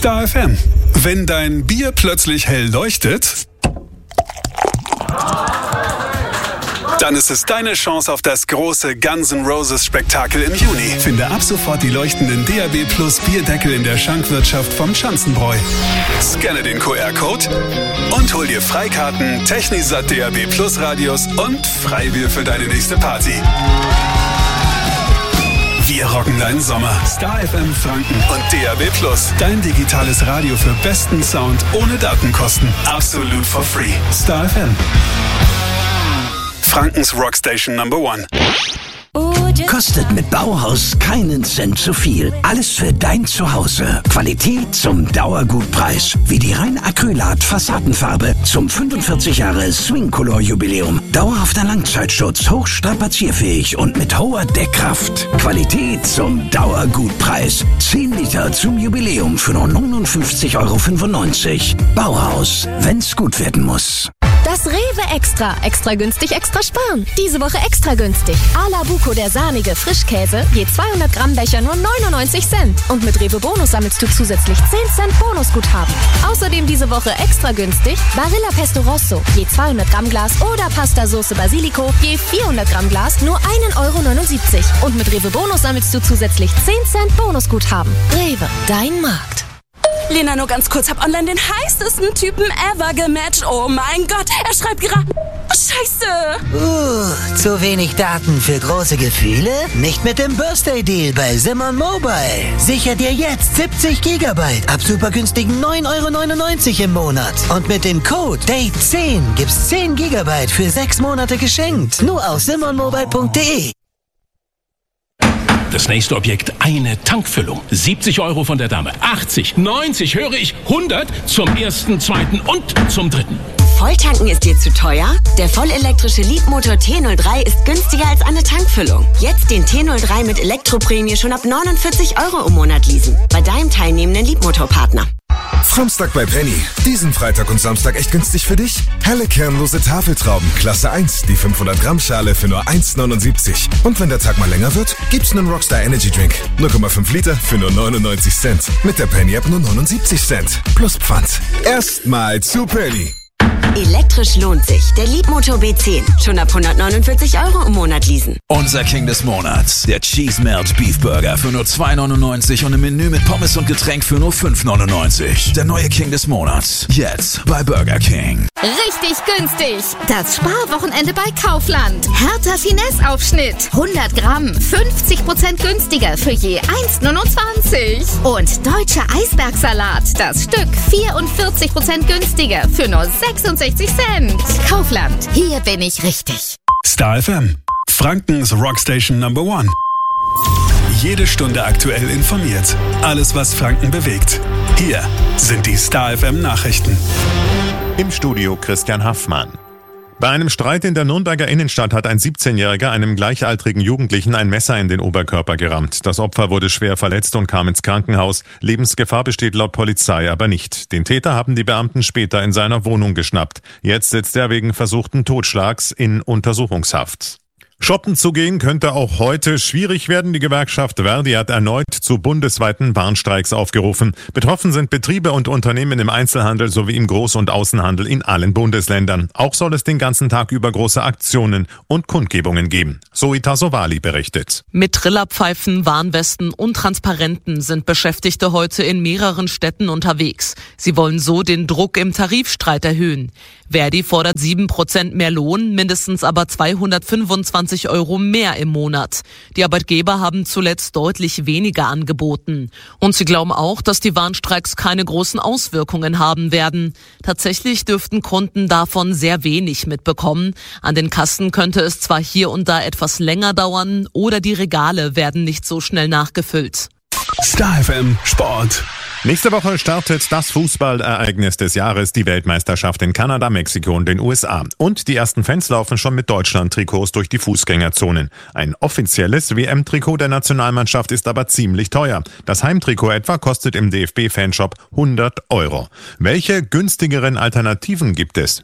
Star FM. Wenn dein Bier plötzlich hell leuchtet, dann ist es deine Chance auf das große Guns N' Roses Spektakel im Juni. Finde ab sofort die leuchtenden DAB Plus Bierdeckel in der Schankwirtschaft vom Schanzenbräu. Scanne den QR-Code und hol dir Freikarten, Technisat DAB Plus Radios und Freibier für deine nächste Party. Wir rocken deinen Sommer. Star FM Franken und DAB Plus. Dein digitales Radio für besten Sound ohne Datenkosten. Absolut for free. Star FM. Frankens Rockstation Number 1. Kostet mit Bauhaus keinen Cent zu viel. Alles für dein Zuhause. Qualität zum Dauergutpreis. Wie die rein Acrylat-Fassadenfarbe zum 45 Jahre Swing-Color-Jubiläum. Dauerhafter Langzeitschutz, hochstrapazierfähig und mit hoher Deckkraft. Qualität zum Dauergutpreis. 10 Liter zum Jubiläum für nur 59,95 €. Bauhaus, wenn's gut werden muss. Das Rewe Extra. Extra günstig, extra sparen. Diese Woche extra günstig. A la Buco, der sahnige Frischkäse. Je 200 Gramm Becher nur 99 Cent. Und mit Rewe Bonus sammelst du zusätzlich 10 Cent Bonusguthaben. Außerdem diese Woche extra günstig. Barilla Pesto Rosso. Je 200 Gramm Glas oder Pasta Soße Basilico. Je 400 Gramm Glas nur 1,79 €. Und mit Rewe Bonus sammelst du zusätzlich 10 Cent Bonusguthaben. Rewe, dein Markt. Lena, nur ganz kurz, hab online den heißesten Typen ever gematcht. Oh mein Gott, er schreibt gerade... Scheiße! Zu wenig Daten für große Gefühle? Nicht mit dem Birthday-Deal bei Simon Mobile. Sicher dir jetzt 70 Gigabyte ab super günstigen 9,99 € im Monat. Und mit dem Code DATE10 gibt's 10 Gigabyte für 6 Monate geschenkt. Nur auf simonmobile.de. Das nächste Objekt, eine Tankfüllung. 70 € von der Dame. 80, 90, höre ich, 100 zum ersten, zweiten und zum dritten. Volltanken ist dir zu teuer? Der vollelektrische Leapmotor T03 ist günstiger als eine Tankfüllung. Jetzt den T03 mit Elektroprämie schon ab 49 € im Monat leasen. Bei deinem teilnehmenden Leapmotor-Partner. Samstag bei Penny. Diesen Freitag und Samstag echt günstig für dich? Helle kernlose Tafeltrauben, Klasse 1, die 500 Gramm Schale für nur 1,79 €. Und wenn der Tag mal länger wird, gibt's einen Rockstar Energy Drink. 0,5 Liter für nur 99 Cent. Mit der Penny App nur 79 Cent. Plus Pfand. Erstmal zu Penny. Elektrisch lohnt sich. Der Leapmotor B10. Schon ab 149 € im Monat leasen. Unser King des Monats. Der Cheese Melt Beef Burger für nur 2,99 € und im Menü mit Pommes und Getränk für nur 5,99 €. Der neue King des Monats. Jetzt bei Burger King. Richtig günstig. Das Sparwochenende bei Kaufland. Hertha Finesse Aufschnitt. 100 Gramm. 50% günstiger für je 1,29 €. Und deutscher Eisbergsalat. Das Stück 44% günstiger für nur 66 Cent. Kaufland. Hier bin ich richtig. Star FM. Frankens Rockstation Number 1. Jede Stunde aktuell informiert. Alles, was Franken bewegt. Hier sind die Star FM Nachrichten. Im Studio Christian Haffmann. Bei einem Streit in der Nürnberger Innenstadt hat ein 17-Jähriger einem gleichaltrigen Jugendlichen ein Messer in den Oberkörper gerammt. Das Opfer wurde schwer verletzt und kam ins Krankenhaus. Lebensgefahr besteht laut Polizei aber nicht. Den Täter haben die Beamten später in seiner Wohnung geschnappt. Jetzt sitzt er wegen versuchten Totschlags in Untersuchungshaft. Shoppen zu gehen könnte auch heute schwierig werden. Die Gewerkschaft Verdi hat erneut zu bundesweiten Warnstreiks aufgerufen. Betroffen sind Betriebe und Unternehmen im Einzelhandel sowie im Groß- und Außenhandel in allen Bundesländern. Auch soll es den ganzen Tag über große Aktionen und Kundgebungen geben. Zoe Tassovali berichtet. Mit Trillerpfeifen, Warnwesten und Transparenten sind Beschäftigte heute in mehreren Städten unterwegs. Sie wollen so den Druck im Tarifstreit erhöhen. Verdi fordert 7% mehr Lohn, mindestens aber 225 € mehr im Monat. Die Arbeitgeber haben zuletzt deutlich weniger angeboten. Und sie glauben auch, dass die Warnstreiks keine großen Auswirkungen haben werden. Tatsächlich dürften Kunden davon sehr wenig mitbekommen. An den Kassen könnte es zwar hier und da etwas länger dauern oder die Regale werden nicht so schnell nachgefüllt. Star FM Sport. Nächste Woche startet das Fußballereignis des Jahres, die Weltmeisterschaft in Kanada, Mexiko und den USA. Und die ersten Fans laufen schon mit Deutschland-Trikots durch die Fußgängerzonen. Ein offizielles WM-Trikot der Nationalmannschaft ist aber ziemlich teuer. Das Heimtrikot etwa kostet im DFB-Fanshop 100 €. Welche günstigeren Alternativen gibt es?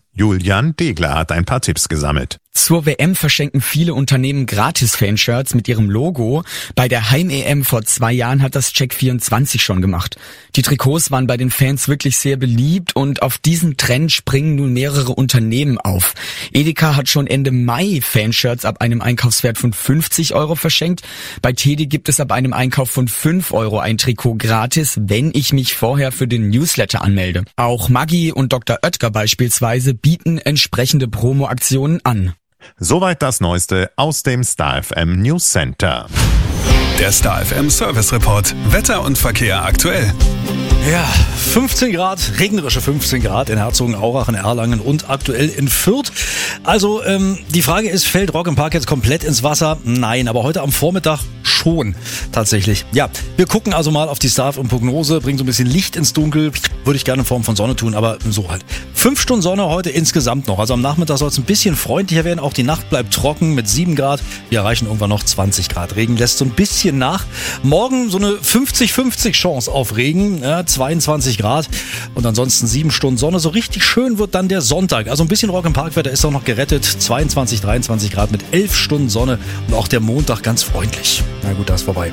Julian Degler hat ein paar Tipps gesammelt. Zur WM verschenken viele Unternehmen Gratis-Fanshirts mit ihrem Logo. Bei der Heim-EM vor 2 Jahren hat das Check24 schon gemacht. Die Trikots waren bei den Fans wirklich sehr beliebt und auf diesen Trend springen nun mehrere Unternehmen auf. Edeka hat schon Ende Mai Fanshirts ab einem Einkaufswert von 50 € verschenkt. Bei Teddy gibt es ab einem Einkauf von 5 € ein Trikot gratis, wenn ich mich vorher für den Newsletter anmelde. Auch Maggi und Dr. Oetker beispielsweise bieten entsprechende Promo-Aktionen an. Soweit das Neueste aus dem Star FM News Center. Der Star FM Service Report. Wetter und Verkehr aktuell. Ja, 15 Grad, regnerische 15 Grad in Herzogenaurach, in Erlangen und aktuell in Fürth. Also die Frage ist, fällt Rock im Park jetzt komplett ins Wasser? Nein, aber heute am Vormittag schon tatsächlich. Ja, wir gucken also mal auf die Star FM Prognose, bringen so ein bisschen Licht ins Dunkel. Würde ich gerne in Form von Sonne tun, aber so halt. 5 Stunden Sonne heute insgesamt noch. Also am Nachmittag soll es ein bisschen freundlicher werden. Auch die Nacht bleibt trocken mit 7 Grad. Wir erreichen irgendwann noch 20 Grad. Regen lässt so ein bisschen nach. Morgen so eine 50-50 Chance auf Regen. Ja, 22 Grad und ansonsten 7 Stunden Sonne. So richtig schön wird dann der Sonntag. Also ein bisschen Rock im Parkwetter ist auch noch gerettet. 22, 23 Grad mit 11 Stunden Sonne und auch der Montag ganz freundlich. Na gut, das ist vorbei.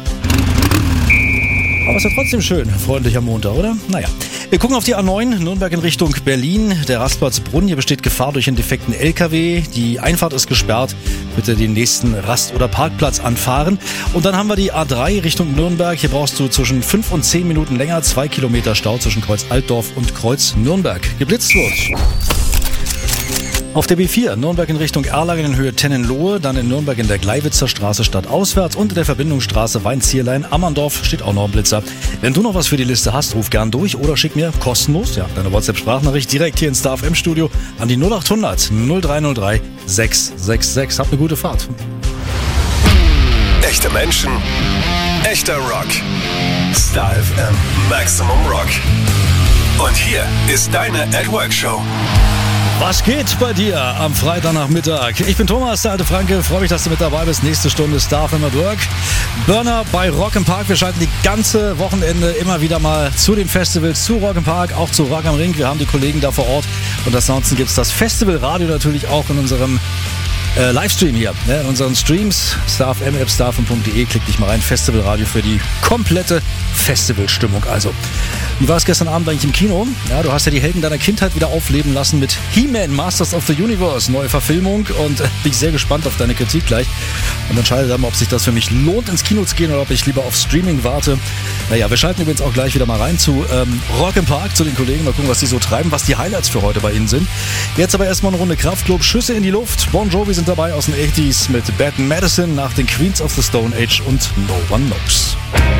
Aber es ist ja trotzdem schön, freundlicher Montag, oder? Naja. Wir gucken auf die A9, Nürnberg in Richtung Berlin. Der Rastplatz Brunn, hier besteht Gefahr durch einen defekten LKW. Die Einfahrt ist gesperrt. Bitte den nächsten Rast- oder Parkplatz anfahren. Und dann haben wir die A3 Richtung Nürnberg. Hier brauchst du zwischen 5 und 10 Minuten länger. 2 Kilometer Stau zwischen Kreuz Altdorf und Kreuz Nürnberg. Geblitzt wird. Auf der B4 Nürnberg in Richtung Erlangen in Höhe Tennenlohe, dann in Nürnberg in der Gleiwitzer Straße stadtauswärts und in der Verbindungsstraße Weinzierlein-Ammerndorf steht auch noch ein Blitzer. Wenn du noch was für die Liste hast, ruf gern durch oder schick mir kostenlos deine WhatsApp-Sprachnachricht direkt hier ins Star FM Studio an die 0800 0303 666. Habt eine gute Fahrt. Echte Menschen, echter Rock. Star FM Maximum Rock. Und hier ist deine At-Work-Show. Was geht bei dir am Freitagnachmittag? Ich bin Thomas, der alte Franke. Freue mich, dass du mit dabei bist. Nächste Stunde Star FM at Work. Burner bei Rock im Park. Wir schalten die ganze Wochenende immer wieder mal zu den Festivals, zu Rock im Park, auch zu Rock am Ring. Wir haben die Kollegen da vor Ort. Und ansonsten gibt es das Festivalradio natürlich auch in unserem Livestream hier, in unseren Streams, StarFM-App, starfm.de, klick dich mal rein, Festivalradio für die komplette Festivalstimmung. Also, wie war es gestern Abend eigentlich im Kino? Ja, du hast ja die Helden deiner Kindheit wieder aufleben lassen mit He-Man, Masters of the Universe, neue Verfilmung und bin sehr gespannt auf deine Kritik gleich und entscheide dann mal, ob sich das für mich lohnt, ins Kino zu gehen oder ob ich lieber auf Streaming warte. Naja, wir schalten übrigens auch gleich wieder mal rein zu Rock im Park, zu den Kollegen, mal gucken, was die so treiben, was die Highlights für heute bei ihnen sind. Jetzt aber erstmal eine Runde Kraftklub, Schüsse in die Luft, Bon Jovi sind dabei aus den 80s mit Bad Medicine nach den Queens of the Stone Age und No One Knows.